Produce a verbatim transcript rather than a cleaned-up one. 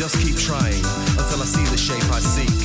just keep trying until I see the shape I seek.